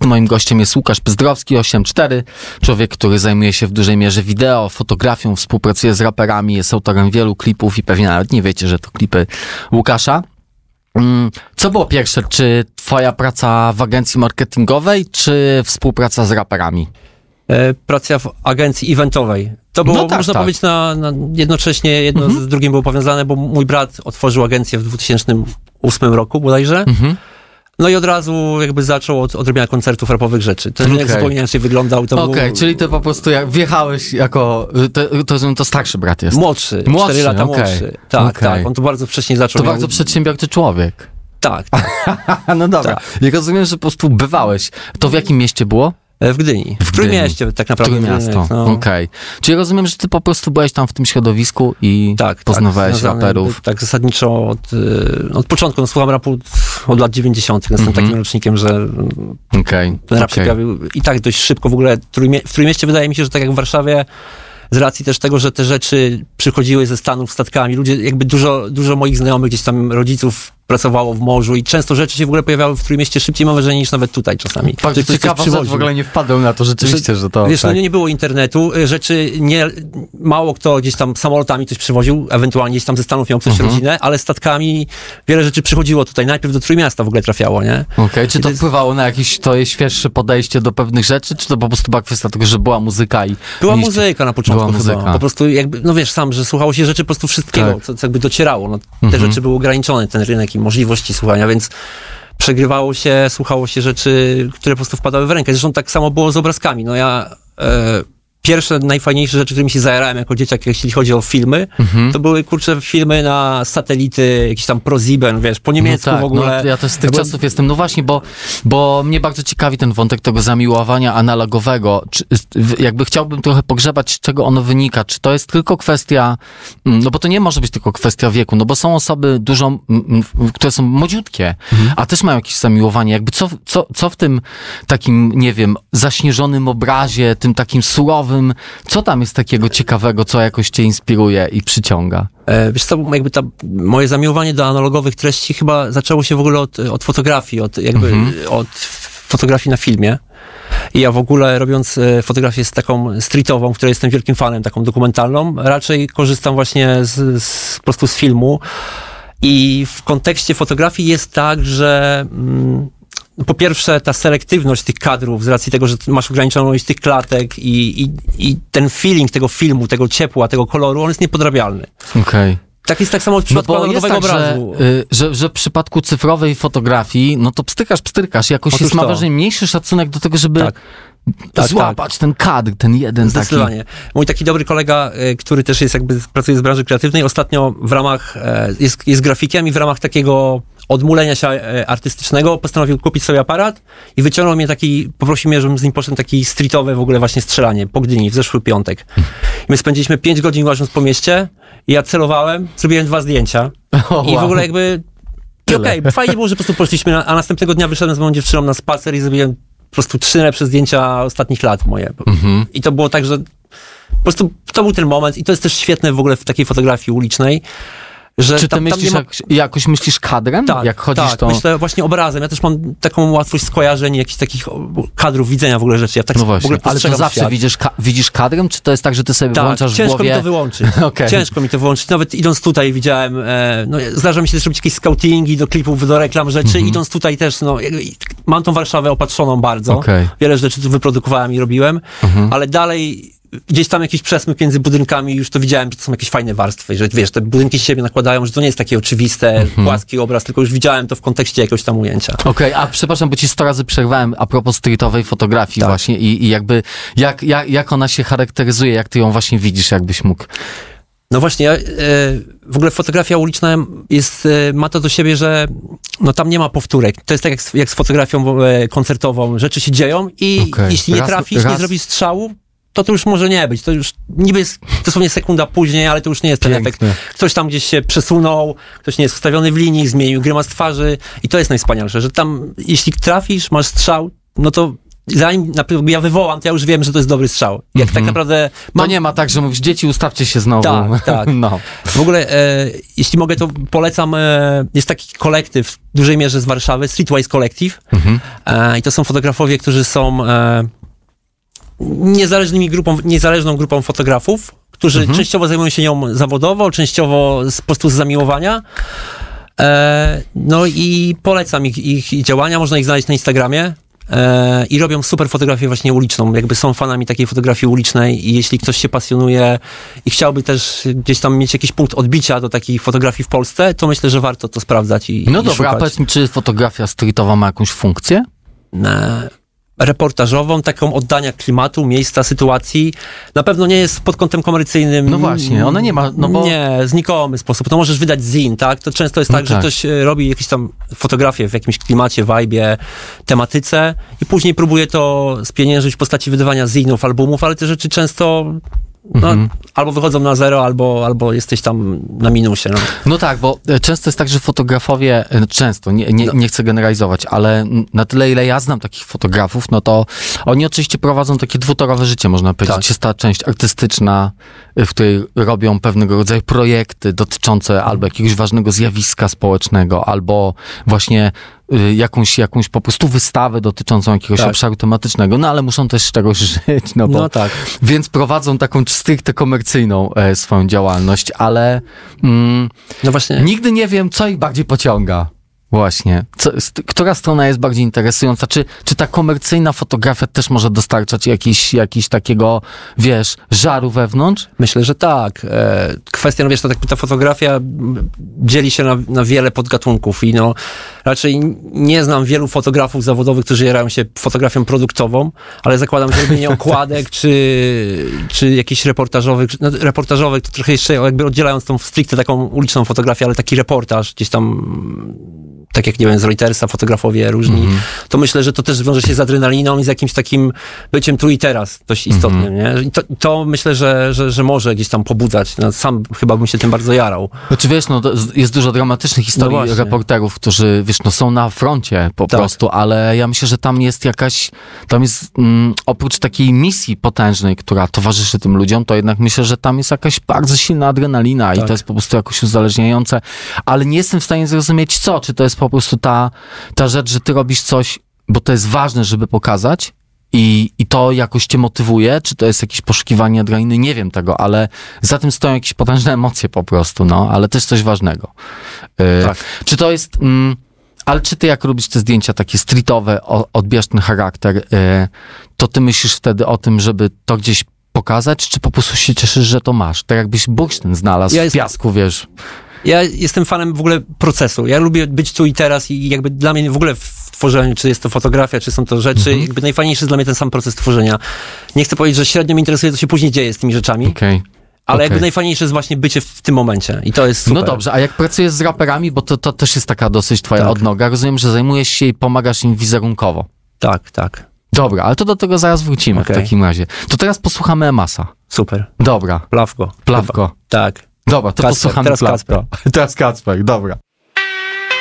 moim gościem jest Łukasz Pyzdrowski, 8-4, człowiek, który zajmuje się w dużej mierze wideo, fotografią, współpracuje z raperami, jest autorem wielu klipów i pewnie nawet nie wiecie, że to klipy Łukasza. Co było pierwsze, czy twoja praca w agencji marketingowej, czy współpraca z raperami? Praca w agencji eventowej. To było, można powiedzieć, na jednocześnie jedno z drugim było powiązane, bo mój brat otworzył agencję w 2008 roku bodajże. No i od razu jakby zaczął od odrobienia koncertów rapowych rzeczy. To jak zupełnie inaczej wyglądał. Czyli to po prostu jak wjechałeś jako... To starszy brat jest. Młodszy, 4 lata młodszy. Tak. On to bardzo wcześnie zaczął. To bardzo przedsiębiorczy człowiek. Tak. No dobra. Tak. I rozumiem, że po prostu bywałeś. To w jakim mieście było? W Gdyni. W Trójmieście tak naprawdę. Trójmiasto, okej. Czyli rozumiem, że ty po prostu byłeś tam w tym środowisku i poznawałeś raperów. Tak, zasadniczo od początku. No, słucham rapu od lat 90. Jestem takim rocznikiem, że ten rap się pojawił i tak dość szybko. W ogóle w Trójmieście wydaje mi się, że tak jak w Warszawie, z racji też tego, że te rzeczy przychodziły ze Stanów statkami. Ludzie, jakby dużo moich znajomych, gdzieś tam rodziców pracowało w morzu i często rzeczy się w ogóle pojawiały w Trójmieście szybciej, mam wrażenie, niż nawet tutaj czasami. Bardzo ciekawa rzecz, w ogóle nie wpadłem na to rzeczywiście, że to... Wiesz, nie było internetu, rzeczy mało kto gdzieś tam samolotami coś przywoził, ewentualnie gdzieś tam ze Stanów miał ktoś rodzinę, ale statkami wiele rzeczy przychodziło tutaj. Najpierw do Trójmiasta w ogóle trafiało, nie? Czy to wpływało na jakieś świeższe podejście do pewnych rzeczy, czy to po prostu była kwestia tego, że była muzyka i... Była muzyka na początku chyba. Po prostu jakby, no wiesz sam, że słuchało się rzeczy po prostu wszystkiego, co jakby docierało. No, te rzeczy były ograniczone, ten rynek i możliwości słuchania, więc przegrywało się, słuchało się rzeczy, które po prostu wpadały w rękę. Zresztą tak samo było z obrazkami. No ja pierwsze, najfajniejsze rzeczy, którymi się zajarałem jako dzieciak, jeśli chodzi o filmy, to były, filmy na satelity, jakiś tam ProSieben, wiesz, po niemiecku w ogóle. No, ja też z tych czasów jestem, no właśnie, bo mnie bardzo ciekawi ten wątek tego zamiłowania analogowego. Jakby chciałbym trochę pogrzebać, z czego ono wynika. Czy to jest tylko kwestia, no bo to nie może być tylko kwestia wieku, no bo są osoby które są młodziutkie, a też mają jakieś zamiłowanie. Jakby co w tym takim, nie wiem, zaśnieżonym obrazie, tym takim surowym, co tam jest takiego ciekawego, co jakoś cię inspiruje i przyciąga? Wiesz co, jakby moje zamiłowanie do analogowych treści chyba zaczęło się w ogóle od fotografii, od fotografii na filmie. I ja w ogóle robiąc fotografię z taką streetową, której jestem wielkim fanem, taką dokumentalną, raczej korzystam właśnie po prostu z filmu. I w kontekście fotografii jest tak, że po pierwsze ta selektywność tych kadrów z racji tego, że masz ograniczoną ilość tych klatek i ten feeling tego filmu, tego ciepła, tego koloru, on jest niepodrabialny. Tak jest tak samo w przypadku analogowego obrazu. Że w przypadku cyfrowej fotografii, no to pstrykasz. Jakoś jest, mam wrażenie, mniejszy szacunek do tego, żeby złapać ten kadr, ten jeden zdecydowanie. taki. Mój taki dobry kolega, który też jest pracuje z branży kreatywnej, ostatnio w ramach, jest grafikiem i w ramach takiego odmulenia się artystycznego postanowił kupić sobie aparat i wyciągnął mnie poprosił mnie, żebym z nim poszedł taki streetowe w ogóle właśnie strzelanie po Gdyni w zeszły piątek. I my spędziliśmy 5 godzin łażąc po mieście i ja celowałem, zrobiłem 2 zdjęcia i w ogóle jakby fajnie było, że po prostu poszliśmy, a następnego dnia wyszedłem z moją dziewczyną na spacer i zrobiłem po prostu 3 najlepsze zdjęcia ostatnich lat moje. I to było tak, że po prostu to był ten moment i to jest też świetne w ogóle w takiej fotografii ulicznej, że czy ty myślisz, jakoś myślisz kadrem? Tak, jak chodzisz, to... myślę właśnie obrazem. Ja też mam taką łatwość skojarzeń, jakichś takich kadrów, widzenia w ogóle rzeczy. Ja tak no właśnie, w ogóle ale to zawsze widzisz kadrem, czy to jest tak, że ty sobie włączasz w głowie? Ciężko mi to wyłączyć. Ciężko mi to wyłączyć. Nawet idąc tutaj widziałem, zdarza mi się też robić jakieś scoutingi do klipów, do reklam rzeczy. Idąc tutaj też, mam tą Warszawę opatrzoną bardzo. Wiele rzeczy tu wyprodukowałem i robiłem, ale dalej gdzieś tam jakiś przesmyk między budynkami, już to widziałem, że to są jakieś fajne warstwy, że wiesz, te budynki się siebie nakładają, że to nie jest takie oczywiste, płaski obraz, tylko już widziałem to w kontekście jakiegoś tam ujęcia. A przepraszam, bo ci 100 razy przerwałem a propos streetowej fotografii właśnie i jakby, jak ona się charakteryzuje, jak ty ją właśnie widzisz, jakbyś mógł... No właśnie, w ogóle fotografia uliczna ma to do siebie, że tam nie ma powtórek. To jest tak jak z fotografią koncertową. Rzeczy się dzieją i jeśli nie trafisz, nie zrobisz strzału, to już może nie być. To już niby jest dosłownie sekunda później, ale to już nie jest ten efekt. Ktoś tam gdzieś się przesunął, ktoś nie jest ustawiony w linii, zmienił grymas twarzy i to jest najwspanialsze, że tam jeśli trafisz, masz strzał, no to zanim ja wywołam, to ja już wiem, że to jest dobry strzał. Jak tak naprawdę... No nie ma tak, że mówisz, dzieci, ustawcie się znowu. Tak. No. W ogóle, jeśli mogę, to polecam, jest taki kolektyw w dużej mierze z Warszawy, Streetwise Collective. I to są fotografowie, którzy są niezależną grupą fotografów, którzy częściowo zajmują się nią zawodowo, częściowo po prostu z zamiłowania. No i polecam ich działania, można ich znaleźć na Instagramie. I robią super fotografię właśnie uliczną, jakby są fanami takiej fotografii ulicznej i jeśli ktoś się pasjonuje i chciałby też gdzieś tam mieć jakiś punkt odbicia do takiej fotografii w Polsce, to myślę, że warto to sprawdzać i No dobra, szukać. a powiedz mi, czy fotografia streetowa ma jakąś funkcję? Reportażową, taką oddania klimatu, miejsca, sytuacji. Na pewno nie jest pod kątem komercyjnym. No właśnie, ona nie ma, no bo... Nie, znikomy sposób. To możesz wydać zin, tak? To często jest tak, że ktoś robi jakieś tam fotografie w jakimś klimacie, vibe'ie, tematyce i później próbuje to spieniężyć w postaci wydawania zinów, albumów, ale te rzeczy często albo wychodzą na zero, albo jesteś tam na minusie. No tak, bo często jest tak, że fotografowie, nie chcę generalizować, ale na tyle, ile ja znam takich fotografów, no to oni oczywiście prowadzą takie dwutorowe życie, można powiedzieć. Tak. Jest ta część artystyczna, w której robią pewnego rodzaju projekty dotyczące albo jakiegoś ważnego zjawiska społecznego, albo właśnie jakąś po prostu wystawę dotyczącą jakiegoś obszaru tematycznego, no ale muszą też z czegoś żyć, no tak. Więc prowadzą taką stricte komercyjną swoją działalność, ale no właśnie. Nigdy nie wiem, co ich bardziej pociąga. Właśnie. Która strona jest bardziej interesująca? Czy ta komercyjna fotografia też może dostarczać jakiś takiego, wiesz, żaru wewnątrz? Myślę, że tak. Kwestia, no wiesz, ta fotografia dzieli się na wiele podgatunków i no raczej nie znam wielu fotografów zawodowych, którzy jarają się fotografią produktową, ale zakładam, że robienie okładek czy jakichś reportażowych, to trochę jeszcze jakby oddzielając tą stricte taką uliczną fotografię, ale taki reportaż gdzieś tam tak jak, nie wiem, z Reutersa, fotografowie różni, to myślę, że to też wiąże się z adrenaliną i z jakimś takim byciem tu i teraz dość istotnym, nie? I to myślę, że może gdzieś tam pobudzać. No, sam chyba bym się tym bardzo jarał. Znaczy wiesz, no jest dużo dramatycznych historii reporterów, którzy, wiesz, no są na froncie po prostu, ale ja myślę, że tam jest oprócz takiej misji potężnej, która towarzyszy tym ludziom, to jednak myślę, że tam jest jakaś bardzo silna adrenalina i to jest po prostu jakoś uzależniające, ale nie jestem w stanie zrozumieć czy to jest po prostu ta rzecz, że ty robisz coś, bo to jest ważne, żeby pokazać i to jakoś cię motywuje, czy to jest jakieś poszukiwanie adrenaliny, nie wiem tego, ale za tym stoją jakieś potężne emocje po prostu, no, ale też coś ważnego. Tak. Czy to jest... ale czy ty jak robisz te zdjęcia takie streetowe, odbierz ten charakter, to ty myślisz wtedy o tym, żeby to gdzieś pokazać, czy po prostu się cieszysz, że to masz? Tak jakbyś bursztyn znalazł w piasku, wiesz... Ja jestem fanem w ogóle procesu. Ja lubię być tu i teraz i jakby dla mnie w ogóle w tworzeniu, czy jest to fotografia, czy są to rzeczy, jakby najfajniejszy jest dla mnie ten sam proces tworzenia. Nie chcę powiedzieć, że średnio mnie interesuje, co się później dzieje z tymi rzeczami. Ale jakby najfajniejsze jest właśnie bycie w tym momencie i to jest super. No dobrze, a jak pracujesz z raperami, bo to też jest taka dosyć twoja odnoga, rozumiem, że zajmujesz się i pomagasz im wizerunkowo. Tak. Dobra, ale to do tego zaraz wrócimy w takim razie. To teraz posłuchamy Emasa. Super. Dobra. Plawko. Chyba. Tak. Dobra, to posłuchamy Plawko. Teraz Kacper, dobra.